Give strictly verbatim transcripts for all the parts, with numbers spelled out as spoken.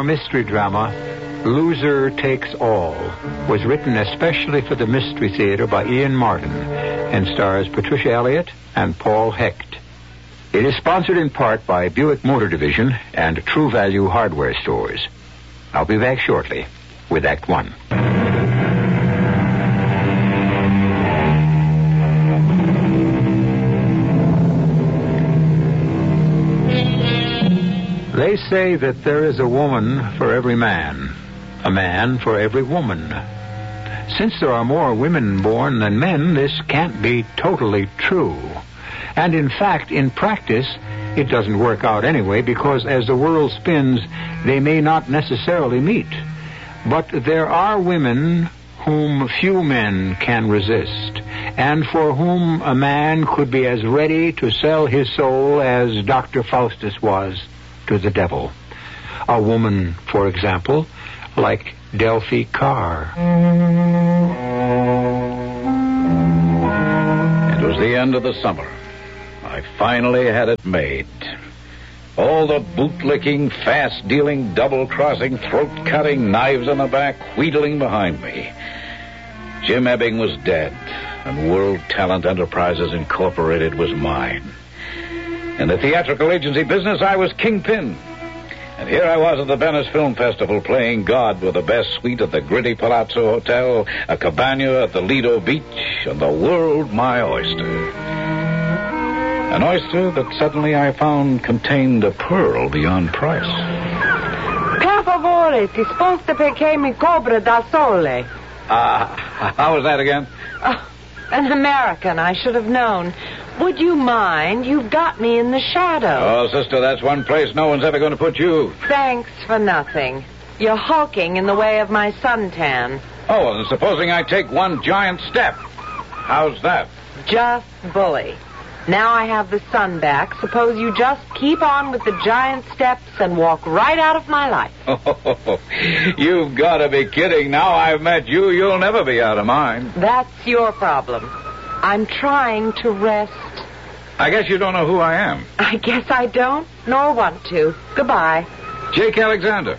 our mystery drama, Loser Takes All, was written especially for the Mystery Theater by Ian Martin and stars Patricia Elliott and Paul Hecht. It is sponsored in part by Buick Motor Division and True Value Hardware Stores. I'll be back shortly with Act One. They say that there is a woman for every man, a man for every woman. Since there are more women born than men, this can't be totally true. And in fact, in practice, it doesn't work out anyway, because as the world spins, they may not necessarily meet. But there are women whom few men can resist, and for whom a man could be as ready to sell his soul as Doctor Faustus was to the devil. A woman, for example, like Delphi Carr. It was the end of the summer. I finally had it made. All the bootlicking, fast-dealing, double-crossing, throat-cutting, knives in the back, wheedling behind me. Jim Ebbing was dead, and World Talent Enterprises Incorporated was mine. In the theatrical agency business, I was kingpin. And here I was at the Venice Film Festival playing God with the best suite at the gritty Palazzo Hotel, a cabana at the Lido Beach, and the world my oyster. An oyster that suddenly I found contained a pearl beyond price. Per favore, ti sposta perché mi cobra da sole. Ah, uh, how was that again? Oh, an American, I should have known. Would you mind? You've got me in the shadow. Oh, sister, that's one place no one's ever going to put you. Thanks for nothing. You're hulking in the way of my suntan. Oh, well, supposing I take one giant step. How's that? Just bully. Now I have the sun back. Suppose you just keep on with the giant steps and walk right out of my life. Oh, you've got to be kidding. Now I've met you, you'll never be out of mine. That's your problem. I'm trying to rest. I guess you don't know who I am. I guess I don't, nor want to. Goodbye. Jake Alexander.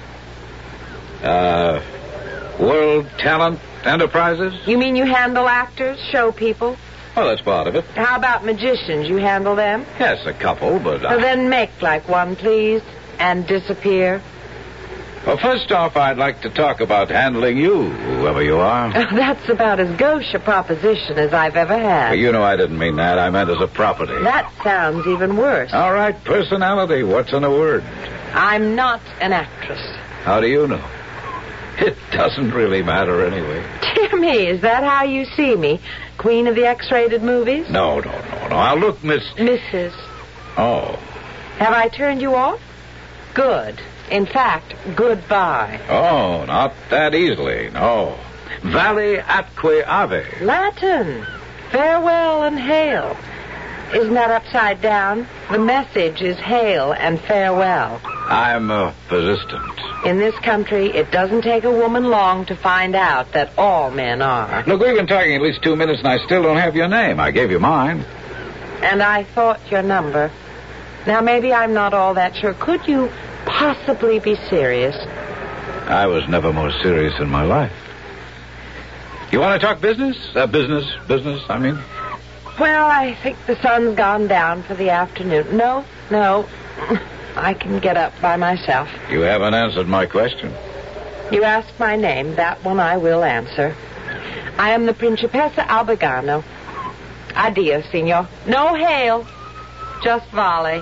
Uh, World Talent Enterprises? You mean you handle actors, show people? Oh, that's part of it. How about magicians? You handle them? Yes, a couple, but... Uh... Well, then make like one, please, and disappear. Well, first off, I'd like to talk about handling you, whoever you are. That's about as gauche a proposition as I've ever had. Well, you know I didn't mean that. I meant as a property. That sounds even worse. All right, personality. What's in a word? I'm not an actress. How do you know? It doesn't really matter anyway. Dear me, is that how you see me? Queen of the X-rated movies? No, no, no, no. I'll look, Miss... Missus Oh. Have I turned you off? Good. In fact, goodbye. Oh, not that easily, no. Vale atque ave. Latin. Farewell and hail. Isn't that upside down? The message is hail and farewell. I'm uh, persistent. In this country, it doesn't take a woman long to find out that all men are. Look, we've been talking at least two minutes, and I still don't have your name. I gave you mine. And I thought your number. Now, maybe I'm not all that sure. Could you possibly be serious? I was never more serious in my life. You want to talk business? Uh, business, business, I mean. Well, I think the sun's gone down for the afternoon. No, no. I can get up by myself. You haven't answered my question. You asked my name. That one I will answer. I am the Principessa Albigano. Addio, signor. No hail. Just volley.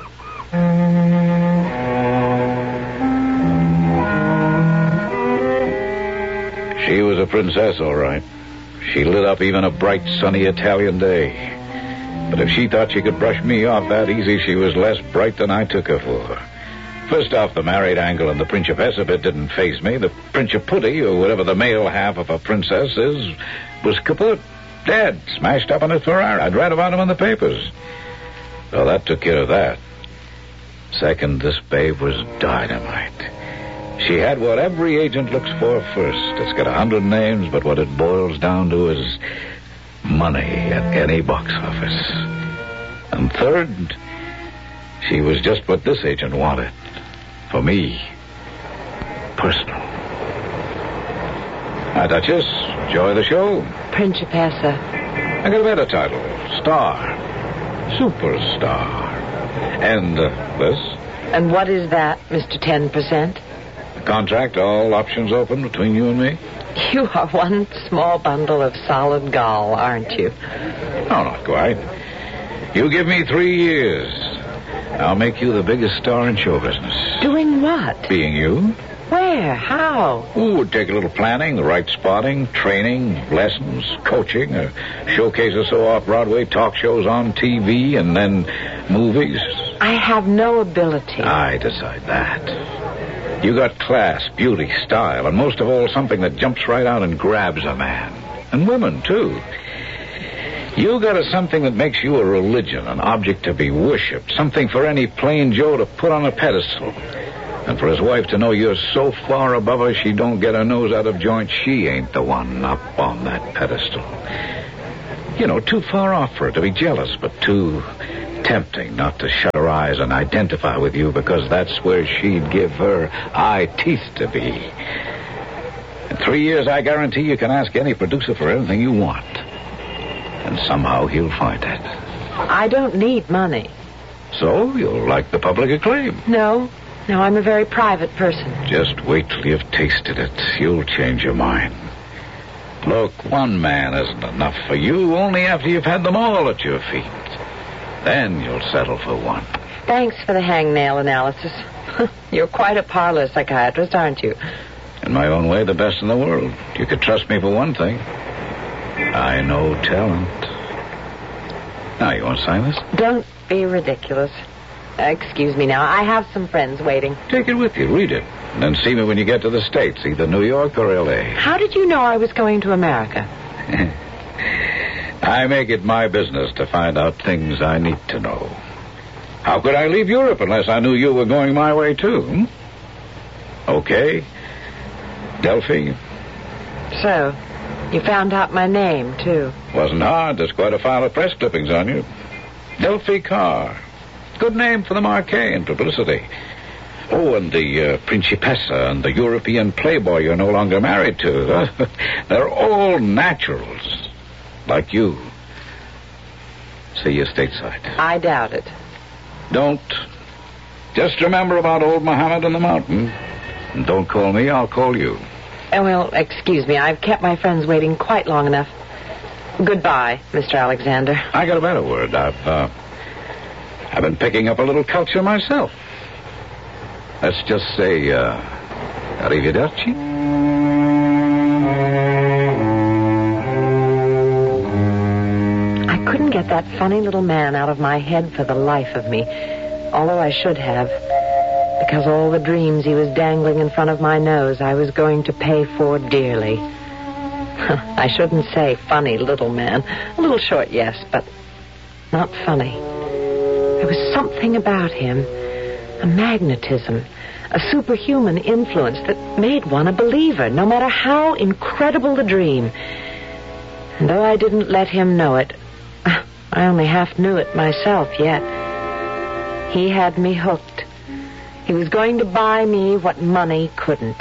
She was a princess, all right. She lit up even a bright, sunny Italian day. But if she thought she could brush me off that easy, she was less bright than I took her for. First off, the married angle and the Principessa bit didn't faze me. The Principutti, or whatever the male half of a princess is, was kaput. Dead. Smashed up in a Ferrari. I'd read about him in the papers. So that took care of that. Second, this babe was dynamite. She had what every agent looks for first. It's got a hundred names, but what it boils down to is money at any box office. And third, she was just what this agent wanted. For me. personal. Hi, Duchess. Enjoy the show? Principessa. I got a better title. Star. Superstar. And uh, this? And what is that, Mister ten percent? A contract, all options open between you and me? You are one small bundle of solid gall, aren't you? No, not quite. You give me three years. I'll make you the biggest star in show business. Doing what? Being you. Where? How? Ooh, it would take a little planning, the right spotting, training, lessons, coaching, uh, showcases so off-Broadway, talk shows on T V, and then movies. I have no ability. I decide that. You got class, beauty, style, and most of all, something that jumps right out and grabs a man. And women, too. You got a something that makes you a religion, an object to be worshipped, something for any plain Joe to put on a pedestal. And for his wife to know you're so far above her she don't get her nose out of joint, she ain't the one up on that pedestal. You know, too far off for her to be jealous, but too tempting not to shut her eyes and identify with you because that's where she'd give her eye teeth to be. In three years, I guarantee you can ask any producer for anything you want. And somehow he'll find it. I don't need money. So you'll like the public acclaim. No. No, I'm a very private person. Just wait till you've tasted it. You'll change your mind. Look, one man isn't enough for you, only after you've had them all at your feet. Then you'll settle for one. Thanks for the hangnail analysis. You're quite a parlor psychiatrist, aren't you? In my own way, the best in the world. You could trust me for one thing. I know talent. Now, you want to sign this? Don't be ridiculous. Uh, excuse me now. I have some friends waiting. Take it with you. Read it. And then see me when you get to the States, either New York or L A How did you know I was going to America? I make it my business to find out things I need to know. How could I leave Europe unless I knew you were going my way, too? Hmm? Okay. Delphi? So, you found out my name, too. Wasn't hard. There's quite a file of press clippings on you. Delphi Carr. Good name for the marquee in publicity. Oh, and the uh, Principessa and the European playboy you're no longer married to. They're all naturals. Like you. See you stateside. I doubt it. Don't. Just remember about old Muhammad and the mountain. And don't call me, I'll call you. Oh, well, excuse me. I've kept my friends waiting quite long enough. Goodbye, Mister Alexander. I got a better word. I've, uh, I've been picking up a little culture myself. Let's just say, uh, arrivederci. I couldn't get that funny little man out of my head for the life of me, although I should have, because all the dreams he was dangling in front of my nose I was going to pay for dearly. I shouldn't say funny little man. A little short, yes, but not funny. There was something about him, a magnetism, a superhuman influence that made one a believer, no matter how incredible the dream. And though I didn't let him know it, I only half knew it myself yet. He had me hooked. He was going to buy me what money couldn't.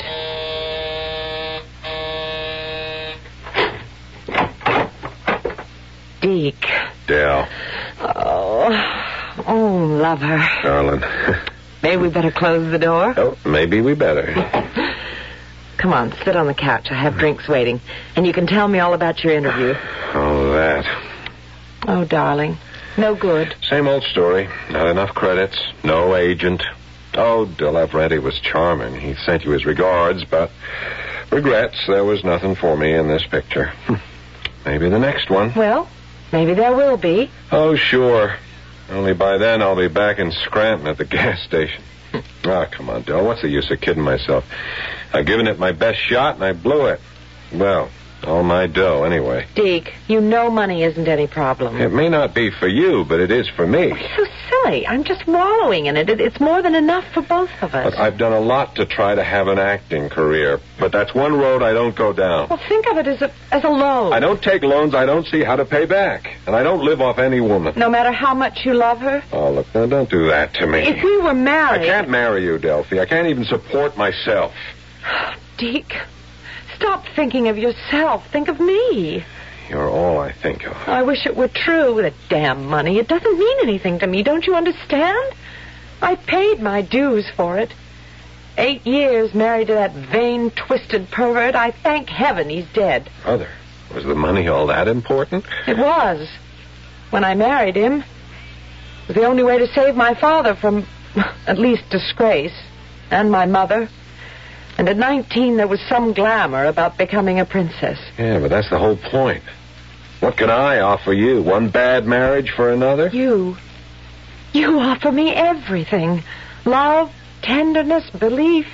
Deke. Dale. Oh, oh, lover. Darling. Maybe we better close the door? Oh, maybe we better. Come on, sit on the couch. I have drinks waiting. And you can tell me all about your interview. Oh, that. Oh, darling. No good. Same old story. Not enough credits. No agent. Oh, De Lavrenti was charming. He sent you his regards, but regrets there was nothing for me in this picture. Maybe the next one. Well, maybe there will be. Oh, sure. Only by then I'll be back in Scranton at the gas station. Ah, oh, come on, Del. What's the use of kidding myself? I've given it my best shot, and I blew it. Well, all my dough, anyway. Deke, you know money isn't any problem. It may not be for you, but it is for me. Oh, you're so silly. I'm just wallowing in it. It's more than enough for both of us. But I've done a lot to try to have an acting career, but that's one road I don't go down. Well, think of it as a as a loan. I don't take loans I don't see how to pay back, and I don't live off any woman. No matter how much you love her? Oh, look, now, don't do that to me. If we were married... I can't marry you, Delphi. I can't even support myself. Deke, stop thinking of yourself. Think of me. You're all I think of. I wish it were true. The damn money. It doesn't mean anything to me. Don't you understand? I paid my dues for it. Eight years married to that vain, twisted pervert. I thank heaven he's dead. Mother, was the money all that important? It was. When I married him, it was the only way to save my father from, at least, disgrace. And my mother. And at nineteen, there was some glamour about becoming a princess. Yeah, but that's the whole point. What can I offer you? One bad marriage for another? You. You offer me everything. Love, tenderness, belief.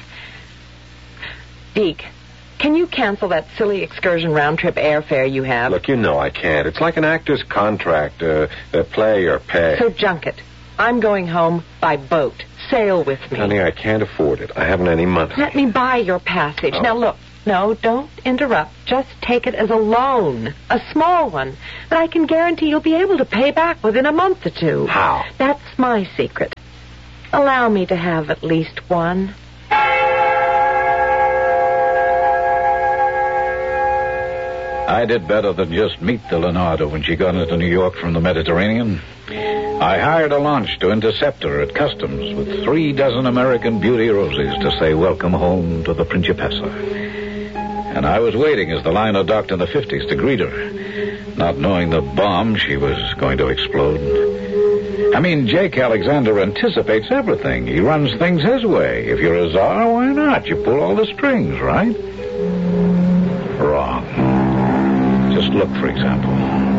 Deke, can you cancel that silly excursion round-trip airfare you have? Look, you know I can't. It's like an actor's contract, uh, uh, play or pay. So junk it. I'm going home by boat. Sail with me. Honey, I can't afford it. I haven't any money. Let me buy your passage. Oh. Now, look. No, don't interrupt. Just take it as a loan. A small one. That I can guarantee you'll be able to pay back within a month or two. How? That's my secret. Allow me to have at least one. I did better than just meet the Leonardo when she got into New York from the Mediterranean. I hired a launch to intercept her at customs with three dozen American beauty roses to say welcome home to the Principessa. And I was waiting as the liner docked in the fifties to greet her, not knowing the bomb she was going to explode. I mean, Jake Alexander anticipates everything. He runs things his way. If you're a czar, why not? You pull all the strings, right? Wrong. Just look, for example.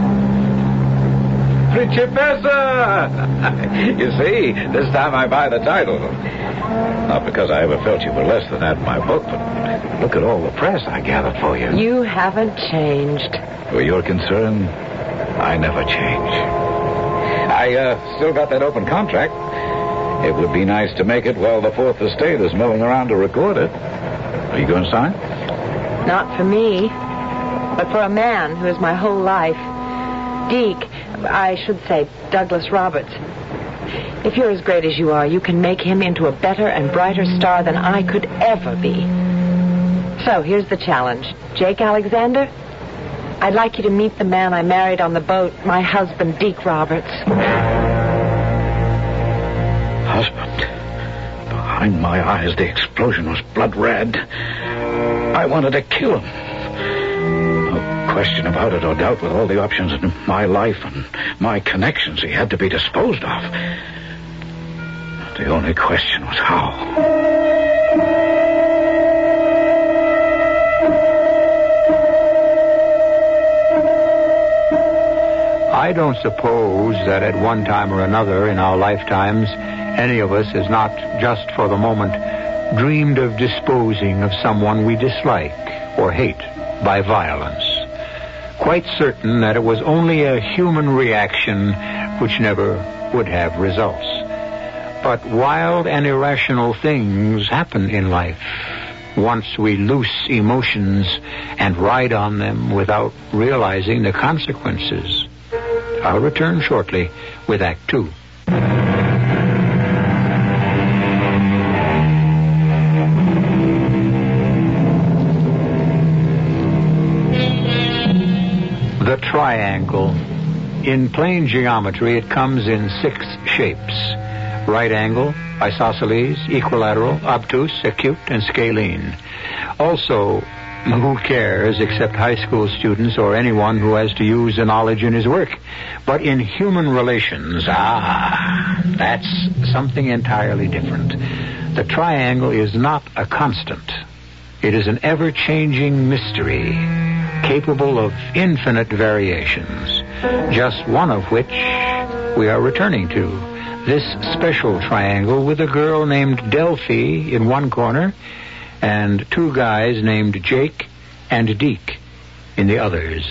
Principessa! You see, this time I buy the title. Not because I ever felt you were less than that in my book, but look at all the press I gathered for you. You haven't changed. Where you're concerned, I never change. I uh, still got that open contract. It would be nice to make it while the Fourth Estate is milling around to record it. Are you going to sign? Not for me, but for a man who is my whole life. Deke, I should say Douglas Roberts. If you're as great as you are, you can make him into a better and brighter star than I could ever be. So, here's the challenge. Jake Alexander, I'd like you to meet the man I married on the boat, my husband, Deke Roberts. Husband? Behind my eyes, the explosion was blood red. I wanted to kill him. No question about it or doubt, with all the options in my life and my connections, he had to be disposed of. The only question was how. I don't suppose that at one time or another in our lifetimes, any of us has not, just for the moment, dreamed of disposing of someone we dislike or hate by violence. Quite certain that it was only a human reaction which never would have results. But wild and irrational things happen in life once we loose emotions and ride on them without realizing the consequences. I'll return shortly with Act Two. The triangle. In plane geometry, it comes in six shapes. Right angle, isosceles, equilateral, obtuse, acute, and scalene. Also, who cares except high school students or anyone who has to use the knowledge in his work? But in human relations, ah, that's something entirely different. The triangle is not a constant. It is an ever-changing mystery, capable of infinite variations, just one of which we are returning to. This special triangle with a girl named Delphi in one corner and two guys named Jake and Deke in the others.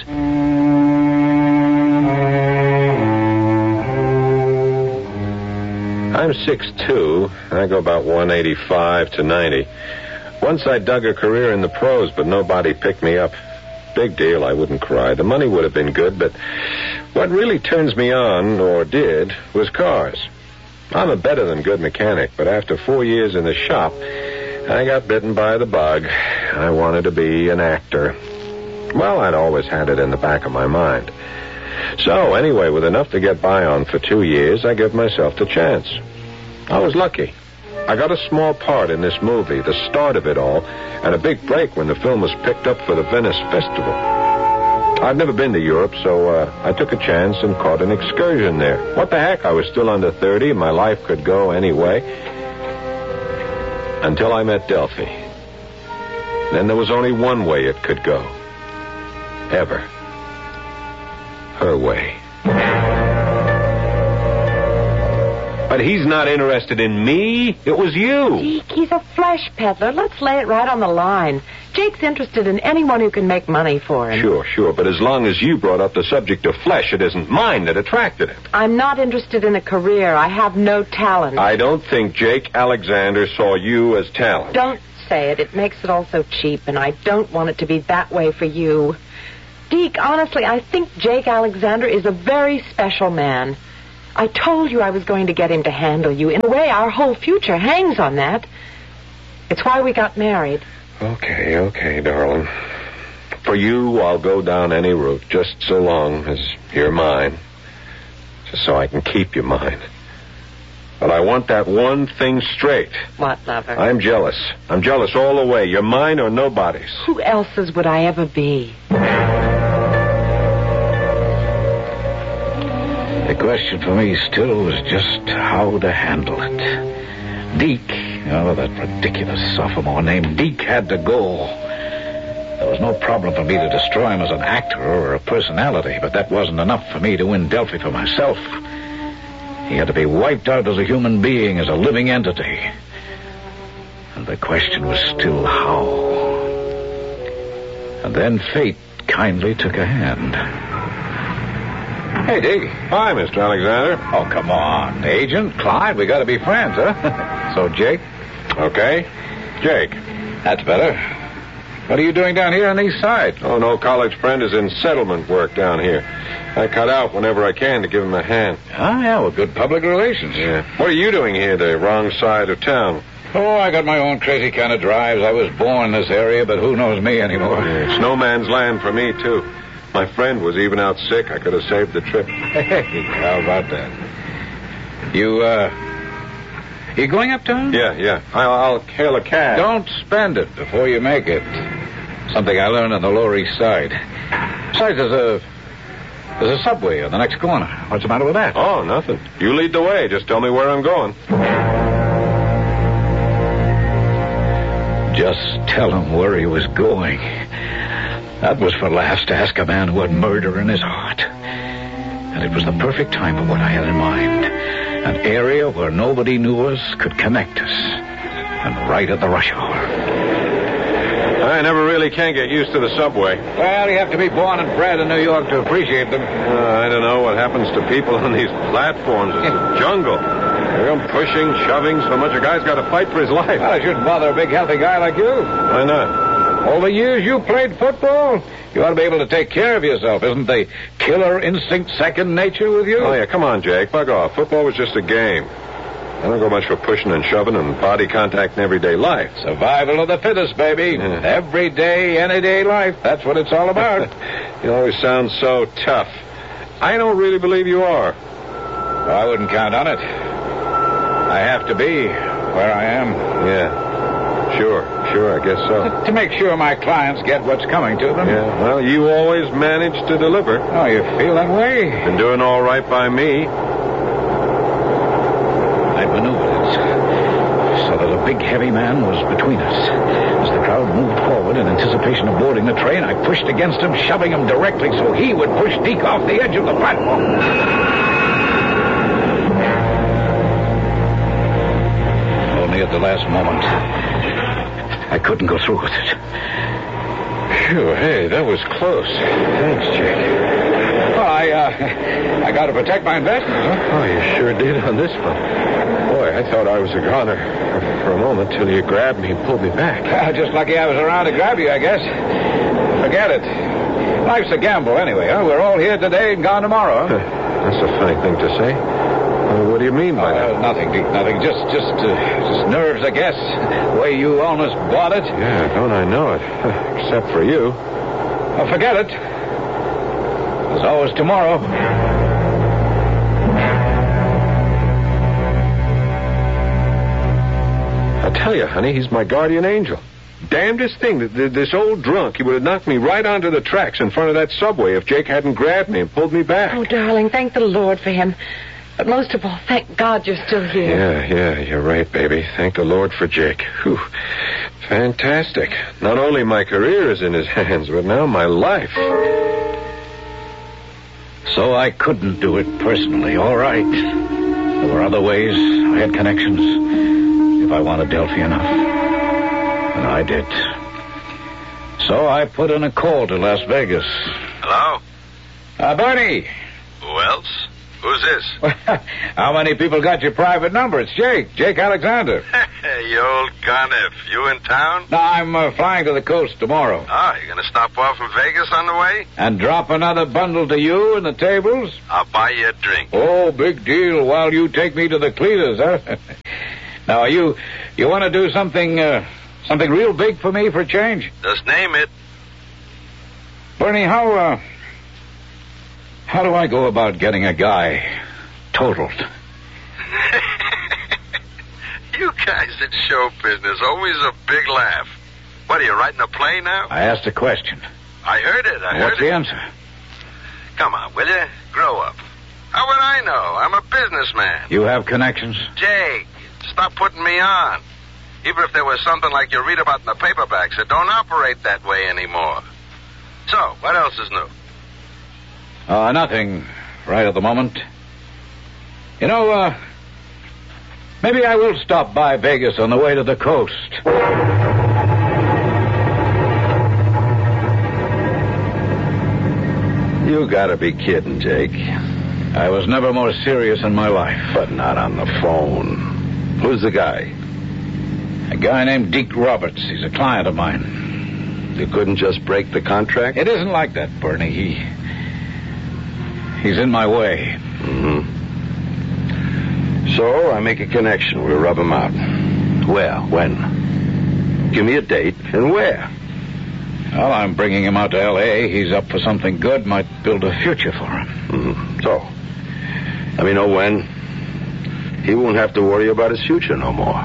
I'm six two. I go about one eighty-five to ninety. Once I dug a career in the pros, but nobody picked me up. Big deal, I wouldn't cry. The money would have been good, but what really turns me on, or did, was cars. I'm a better than good mechanic, but after four years in the shop, I got bitten by the bug. I wanted to be an actor. Well, I'd always had it in the back of my mind. So, anyway, with enough to get by on for two years, I gave myself the chance. I was lucky. I got a small part in this movie, the start of it all, and a big break when the film was picked up for the Venice Festival. I'd never been to Europe, so uh, I took a chance and caught an excursion there. What the heck? I was still under thirty. My life could go any way. Until I met Delphi. Then there was only one way it could go. Ever. Her way. But he's not interested in me. It was you. Jake, he's a flesh peddler. Let's lay it right on the line. Jake's interested in anyone who can make money for him. Sure, sure. But as long as you brought up the subject of flesh, it isn't mine that attracted him. I'm not interested in a career. I have no talent. I don't think Jake Alexander saw you as talent. Don't say it. It makes it all so cheap, and I don't want it to be that way for you. Deke, honestly, I think Jake Alexander is a very special man. I told you I was going to get him to handle you. In a way, our whole future hangs on that. It's why we got married. Okay, okay, darling. For you, I'll go down any route, just so long as you're mine. Just so I can keep you mine. But I want that one thing straight. What, lover? I'm jealous. I'm jealous all the way. You're mine or nobody's. Who else's would I ever be? The question for me still was just how to handle it. Deke, oh, that ridiculous sophomore named Deke had to go. There was no problem for me to destroy him as an actor or a personality, but that wasn't enough for me to win Delphi for myself. He had to be wiped out as a human being, as a living entity. And the question was still how. And then fate kindly took a hand. Hey, Deke. Hi, Mister Alexander. Oh, come on. Agent, Clyde, we gotta be friends, huh? So, Jake? Okay. Jake. That's better. What are you doing down here on the east side? Oh, no college friend is in settlement work down here. I cut out whenever I can to give him a hand. Ah, yeah, well, good public relations. Yeah. What are you doing here, the wrong side of town? Oh, I got my own crazy kind of drives. I was born in this area, but who knows me anymore? Yeah, it's no man's land for me, too. My friend was even out sick. I could have saved the trip. Hey, how about that? You, uh... You going uptown? Yeah, yeah. I'll, I'll hail a cab. Don't spend it before you make it. Something I learned on the Lower East Side. Besides, there's a... There's a subway on the next corner. What's the matter with that? Oh, nothing. You lead the way. Just tell me where I'm going. Just tell him where he was going. That was for laughs to ask a man who had murder in his heart. And it was the perfect time for what I had in mind. An area where nobody knew us could connect us. And right at the rush hour. I never really can get used to the subway. Well, you have to be born and bred in New York to appreciate them. Uh, I don't know what happens to people on these platforms. It's a jungle. They're pushing, shoving, so much a guy's got to fight for his life. Well, it shouldn't bother a big, healthy guy like you. Why not? All the years you played football, you ought to be able to take care of yourself. Isn't the killer instinct second nature with you? Oh, yeah, come on, Jake. Bug off. Football was just a game. I don't go much for pushing and shoving and body contact in everyday life. Survival of the fittest, baby. Yeah. Every day, any day life. That's what it's all about. You always sound so tough. I don't really believe you are. Well, I wouldn't count on it. I have to be where I am. Yeah. Sure, sure, I guess so. To make sure my clients get what's coming to them. Yeah, well, you always manage to deliver. Oh, you feel that way? Been doing all right by me. I maneuvered it so that a big, heavy man was between us. As the crowd moved forward in anticipation of boarding the train, I pushed against him, shoving him directly so he would push Deke off the edge of the platform. Only at the last moment, I couldn't go through with it. Phew, hey, that was close. Thanks, Jake. Well, I, uh, I got to protect my investment, huh? Oh, you sure did on this one. Boy, I thought I was a goner for a moment till you grabbed me and pulled me back. Uh, just lucky I was around to grab you, I guess. Forget it. Life's a gamble anyway, huh? We're all here today and gone tomorrow, huh? That's a funny thing to say. Well, What do you mean by Uh, that? nothing, Deke, nothing. Just, just, uh, just nerves, I guess. The way you almost bought it. Yeah, don't I know it? Except for you. Oh, forget it. There's always tomorrow. I tell you, honey, he's my guardian angel. Damnedest thing, th- th- this old drunk, he would have knocked me right onto the tracks in front of that subway if Jake hadn't grabbed me and pulled me back. Oh, darling, thank the Lord for him. But most of all, thank God you're still here. Yeah, yeah, you're right, baby. Thank the Lord for Jake. Whew. Fantastic. Not only my career is in his hands, but now my life. So I couldn't do it personally, all right. There were other ways. I had connections. If I wanted Delphi enough. And I did. So I put in a call to Las Vegas. Hello? Uh, Bernie! Who else? Who's this? How many people got your private number? It's Jake. Jake Alexander. Hey, you old conniff. You in town? No, I'm uh, flying to the coast tomorrow. Oh, you gonna stop off in Vegas on the way? And drop another bundle to you and the tables? I'll buy you a drink. Oh, big deal while you take me to the Cletus, huh? Now, you you want to do something uh, something real big for me for a change? Just name it. Bernie, how uh, how do I go about getting a guy totaled? You guys in show business, always a big laugh. What, are you writing a play now? I asked a question. I heard it, I What's heard the it. answer? Come on, will you? Grow up. How would I know? I'm a businessman. You have connections? Jake, stop putting me on. Even if there was something like you read about in the paperbacks, it don't operate that way anymore. So, what else is new? Uh, nothing right at the moment. You know, uh, maybe I will stop by Vegas on the way to the coast. You gotta be kidding, Jake. I was never more serious in my life. But not on the phone. Who's the guy? A guy named Deke Roberts. He's a client of mine. You couldn't just break the contract? It isn't like that, Bernie. He... He's in my way. Mm-hmm. So, I make a connection. We'll rub him out. Where? When? Give me a date. And where? Well, I'm bringing him out to L A. He's up for something good. Might build a future for him. Mm-hmm. So, let me know when. He won't have to worry about his future no more.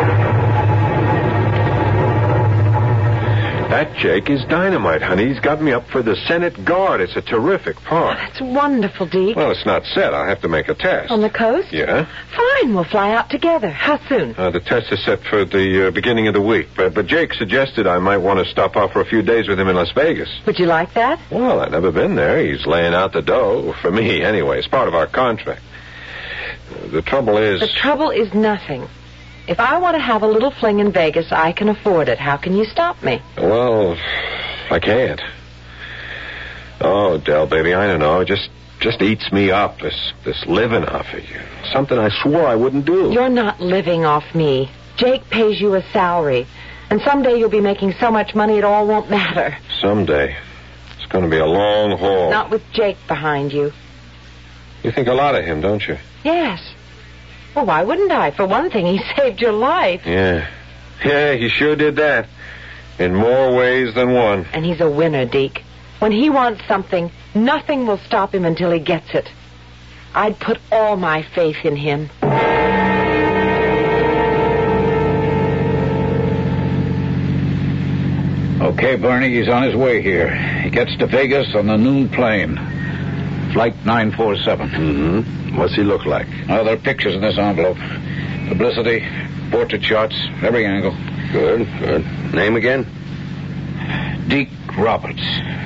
That Jake is dynamite, honey. He's got me up for the Senate Guard. It's a terrific part. That's wonderful, Deke. Well, it's not set. I'll have to make a test. On the coast? Yeah. Fine, we'll fly out together. How soon? Uh, the test is set for the uh, beginning of the week. But, but Jake suggested I might want to stop off for a few days with him in Las Vegas. Would you like that? Well, I've never been there. He's laying out the dough. For me, anyway. It's part of our contract. Uh, the trouble is... The trouble is nothing. If I want to have a little fling in Vegas, I can afford it. How can you stop me? Well, I can't. Oh, Del, baby, I don't know. It just just eats me up, this this living off of you. Something I swore I wouldn't do. You're not living off me. Jake pays you a salary. And someday you'll be making so much money it all won't matter. Someday. It's going to be a long haul. Not with Jake behind you. You think a lot of him, don't you? Yes. Well, why wouldn't I? For one thing, he saved your life. Yeah. Yeah, he sure did that. In more ways than one. And he's a winner, Deke. When he wants something, nothing will stop him until he gets it. I'd put all my faith in him. Okay, Bernie, he's on his way here. He gets to Vegas on the noon plane. Flight nine four seven. Mm-hmm. What's he look like? Oh, there are pictures in this envelope. Publicity, portrait shots, every angle. Good, good. Name again? Deke Roberts.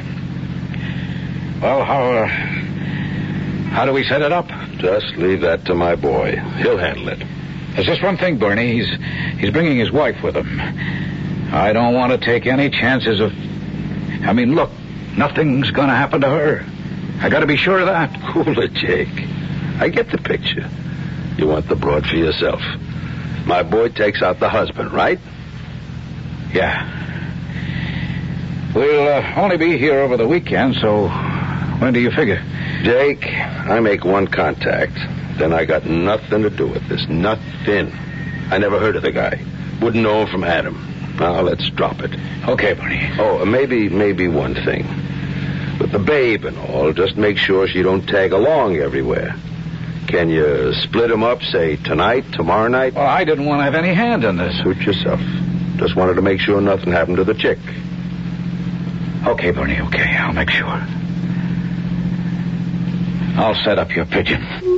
Well, how, uh, how do we set it up? Just leave that to my boy. He'll handle it. There's just one thing, Bernie. He's, he's bringing his wife with him. I don't want to take any chances of... I mean, look, nothing's going to happen to her. I got to be sure of that. Cool it, Jake. I get the picture. You want the broad for yourself. My boy takes out the husband, right? Yeah. We'll uh, only be here over the weekend, so when do you figure? Jake, I make one contact. then I got nothing to do with this. Nothing. I never heard of the guy. Wouldn't know him from Adam. Now, let's drop it. Okay, Bernie. Oh, and maybe, maybe one thing. With the babe and all, just make sure she don't tag along everywhere. Can you split them up, say, tonight, tomorrow night? Well, I didn't want to have any hand in this. Suit yourself. Just wanted to make sure nothing happened to the chick. Okay, Bernie, okay. I'll make sure. I'll set up your pigeon.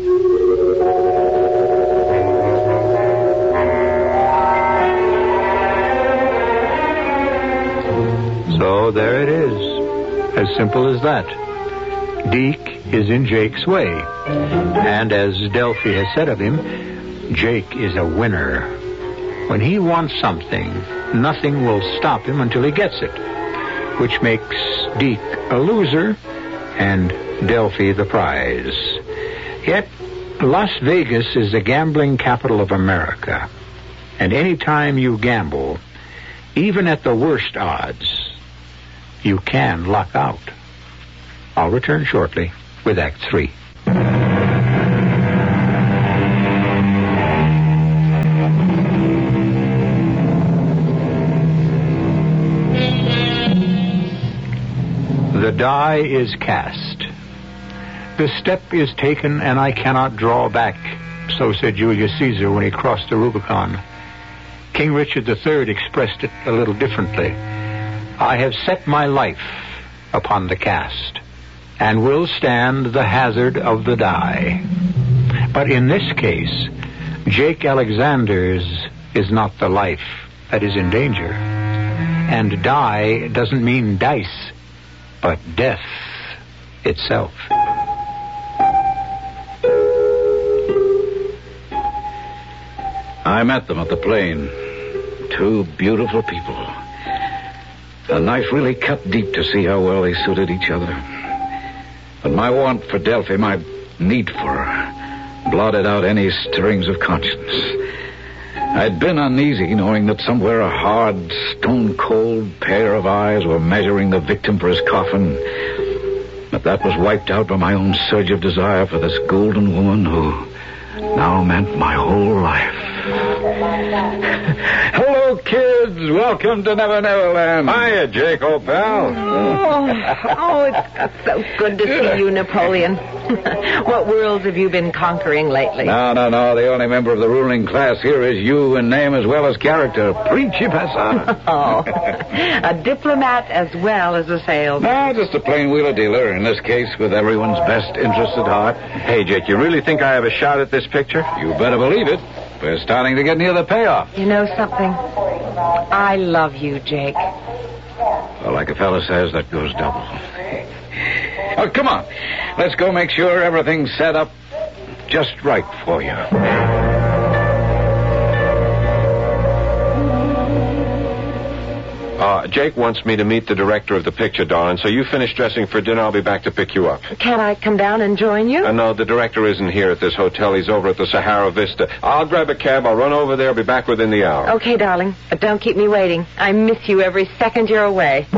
So there it is. As simple as that. Deke is in Jake's way. And as Delphi has said of him, Jake is a winner. When he wants something, nothing will stop him until he gets it, which makes Deke a loser and Delphi the prize. Yet, Las Vegas is the gambling capital of America. And any time you gamble, even at the worst odds, you can luck out. I'll return shortly with Act Three. The die is cast. The step is taken, and I cannot draw back, so said Julius Caesar when he crossed the Rubicon. King Richard the Third expressed it a little differently. I have set my life upon the cast, and will stand the hazard of the die. But in this case, Jake Alexander's is not the life that is in danger. And die doesn't mean dice, but death itself. I met them at the plane. Two beautiful people. The knife really cut deep to see how well they suited each other. But my want for Delphi, my need for her, blotted out any stirrings of conscience. I'd been uneasy knowing that somewhere a hard, stone-cold pair of eyes were measuring the victim for his coffin. But that was wiped out by my own surge of desire for this golden woman who now meant my whole life. Hello, kids. Welcome to Never Never Land. Hiya, Jake, old pal. Oh, oh, it's so good to see you, Napoleon. What worlds have you been conquering lately? No, no, no. The only member of the ruling class here is you in name as well as character. Principessa. Oh, a diplomat as well as a salesman. No, just a plain wheeler dealer, in this case with everyone's best interest at heart. Hey, Jake, you really think I have a shot at this picture? You better believe it. We're starting to get near the payoff. You know something? I love you, Jake. Well, like a fella says, that goes double. Oh, come on. Let's go make sure everything's set up just right for you. Uh, Jake wants me to meet the director of the picture, darling, so you finish dressing for dinner. I'll be back to pick you up. Can I come down and join you? Uh, no, the director isn't here at this hotel. He's over at the Sahara Vista. I'll grab a cab. I'll run over there. I'll be back within the hour. Okay, darling, but don't keep me waiting. I miss you every second you're away.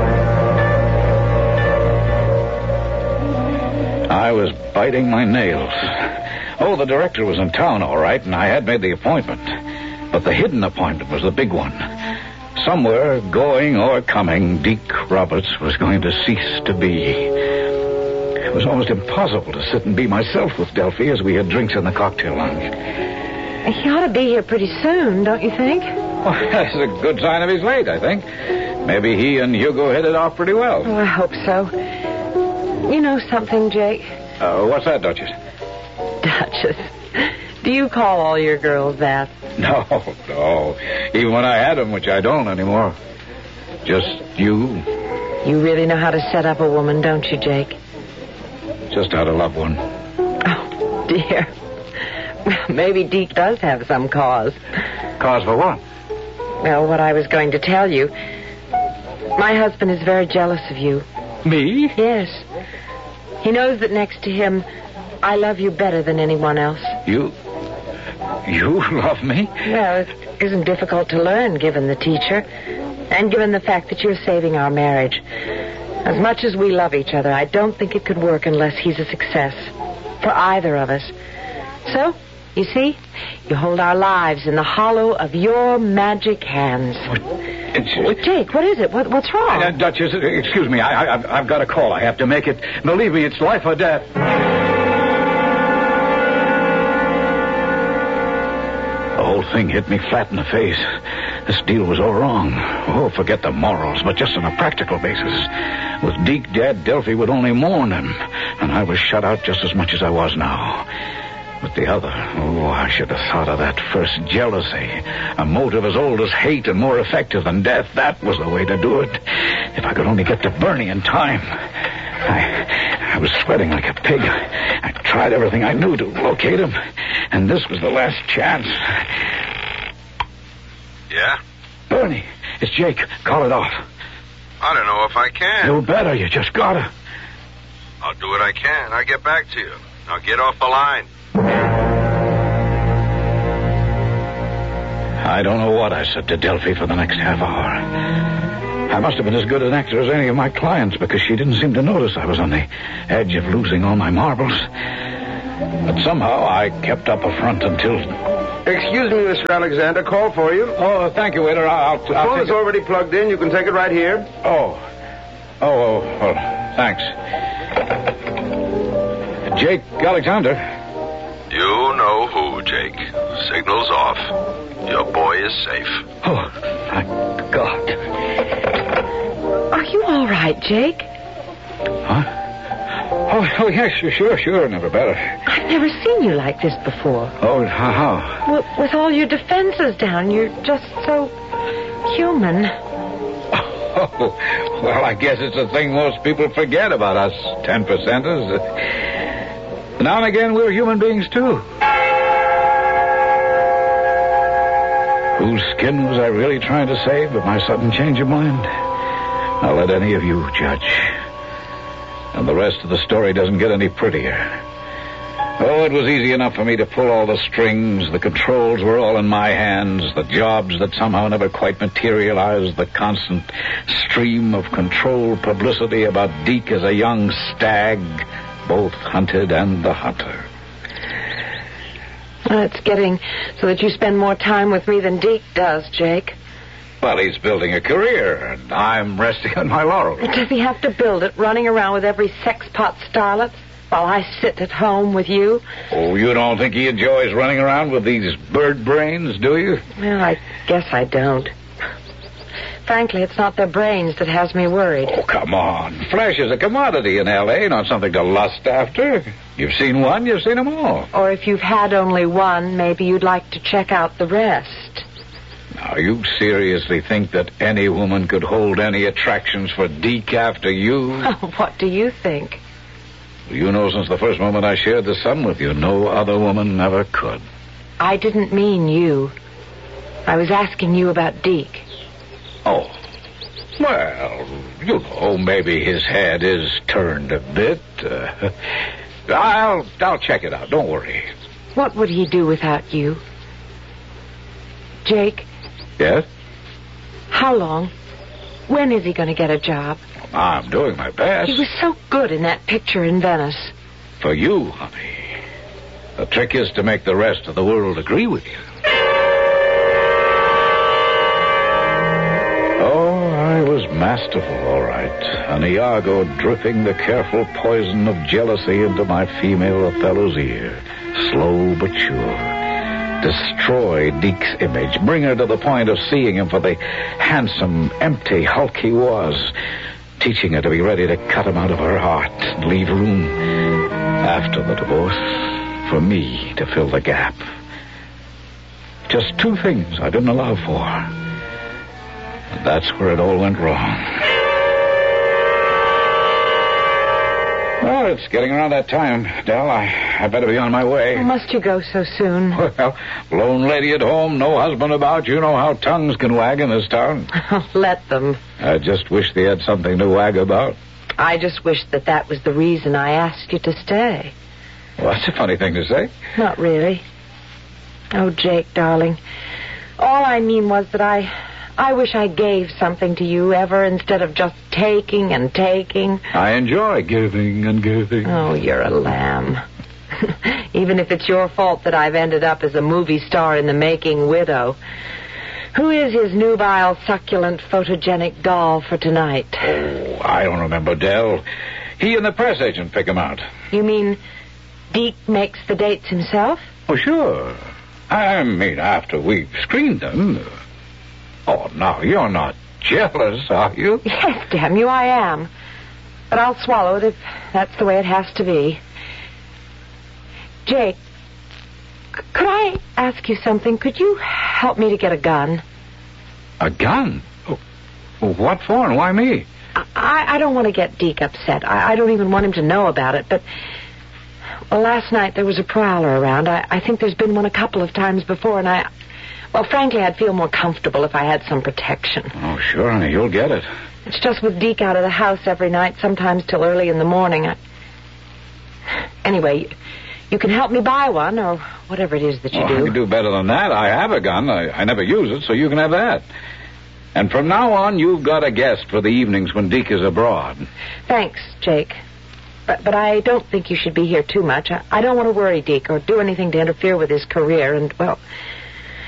I was biting my nails. Oh, the director was in town, all right, and I had made the appointment. But the hidden appointment was the big one. Somewhere, going or coming, Deke Roberts was going to cease to be. It was almost impossible to sit and be myself with Delphi as we had drinks in the cocktail lounge. He ought to be here pretty soon, don't you think? Well, that's a good sign of he's late, I think. Maybe he and Hugo hit it off pretty well. Oh, I hope so. You know something, Jake? Uh, what's that, Duchess? Duchess. Do you call all your girls that? No, no. Even when I had them, which I don't anymore. Just you. You really know how to set up a woman, don't you, Jake? Just how to love one. Oh, dear. Maybe Deke does have some cause. Cause for what? Well, what I was going to tell you. My husband is very jealous of you. Me? Yes. He knows that next to him, I love you better than anyone else. You... You love me? Well, it isn't difficult to learn, given the teacher, and given the fact that you're saving our marriage. As much as we love each other, I don't think it could work unless he's a success. For either of us. So, you see, you hold our lives in the hollow of your magic hands. Well, Jake, what is it? What, what's wrong? Uh, Duchess, excuse me. I, I, I've, I've got a call. I have to make it. Believe me, it's life or death. The whole thing hit me flat in the face. This deal was all wrong. Oh, forget the morals, but just on a practical basis. With Deke dead, Delphi would only mourn him, and I was shut out just as much as I was now. But the other, oh, I should have thought of that first. Jealousy. A motive as old as hate and more effective than death. That was the way to do it. If I could only get to Bernie in time. I, I was sweating like a pig. I, I tried everything I knew to locate him, and this was the last chance. Yeah? Bernie, it's Jake. Call it off. I don't know if I can. You better. You just gotta. I'll do what I can. I'll get back to you. Now get off the line. I don't know what I said to Delphi for the next half hour. I must have been as good an actor as any of my clients because she didn't seem to notice I was on the edge of losing all my marbles. But somehow I kept up a front until... Excuse me, Mister Alexander. Call for you. Oh, thank you, waiter. I'll... The I'll phone take is it. already plugged in. You can take it right here. Oh. Oh, oh, well, thanks. Jake Alexander. You know who, Jake. Signal's off. Your boy is safe. Oh, thank God. Are you all right, Jake? Huh? Oh, oh, yes, sure, sure, never better. I've never seen you like this before. Oh, how? how? Well, with all your defenses down, you're just so human. Oh, well, I guess it's a thing most people forget about us ten percenters. Now and again, we're human beings, too. Whose skin was I really trying to save with my sudden change of mind? I'll let any of you judge. And the rest of the story doesn't get any prettier. Oh, it was easy enough for me to pull all the strings. The controls were all in my hands. The jobs that somehow never quite materialized. The constant stream of controlled publicity about Deke as a young stag, both hunted and the hunter. Well, it's getting so that you spend more time with me than Deke does, Jake. Well, he's building a career, and I'm resting on my laurels. Does he have to build it, running around with every sex-pot starlet, while I sit at home with you? Oh, you don't think he enjoys running around with these bird brains, do you? Well, I guess I don't. Frankly, it's not their brains that has me worried. Oh, come on. Flesh is a commodity in L A, not something to lust after. You've seen one, you've seen them all. Or if you've had only one, maybe you'd like to check out the rest. Now, you seriously think that any woman could hold any attractions for Deke after you? What do you think? You know, since the first moment I shared the sun with you, no other woman ever could. I didn't mean you. I was asking you about Deke. Oh. Well, you know, maybe his head is turned a bit. Uh, I'll, I'll check it out. Don't worry. What would he do without you? Jake? Yes? How long? When is he going to get a job? I'm doing my best. He was so good in that picture in Venice. For you, honey. The trick is to make the rest of the world agree with you. Oh, I was masterful, all right. An Iago dripping the careful poison of jealousy into my female Othello's ear. Slow but sure. Destroy Deke's image. Bring her to the point of seeing him for the handsome, empty hulk he was. Teaching her to be ready to cut him out of her heart and leave room, after the divorce, for me to fill the gap. Just two things I didn't allow for. And that's where it all went wrong. Well, it's getting around that time, Del. I, I better be on my way. Oh, must you go so soon? Well, lone lady at home, no husband about. You know how tongues can wag in this town. Let them. I just wish they had something to wag about. I just wish that that was the reason I asked you to stay. Well, that's a funny thing to say. Not really. Oh, Jake, darling. All I mean was that I... I wish I gave something to you ever instead of just taking and taking. I enjoy giving and giving. Oh, you're a lamb. Even if it's your fault that I've ended up as a movie star in the making widow. Who is his nubile, succulent, photogenic doll for tonight? Oh, I don't remember, Dell. He and the press agent pick him out. You mean Deke makes the dates himself? Oh, sure. I mean, after we've screened them. Oh, now, you're not jealous, are you? Yes, damn you, I am. But I'll swallow it if that's the way it has to be. Jake, c- could I ask you something? Could you help me to get a gun? A gun? Oh, what for and why me? I, I don't want to get Deke upset. I, I don't even want him to know about it, but... Well, last night there was a prowler around. I, I think there's been one a couple of times before, and I... Well, frankly, I'd feel more comfortable if I had some protection. Oh, sure, honey, you'll get it. It's just with Deke out of the house every night, sometimes till early in the morning. I... Anyway, you, you can help me buy one, or whatever it is that you oh, do. I can do better than that. I have a gun. I, I never use it, so you can have that. And from now on, you've got a guest for the evenings when Deke is abroad. Thanks, Jake. But, but I don't think you should be here too much. I, I don't want to worry Deke or do anything to interfere with his career, and, well...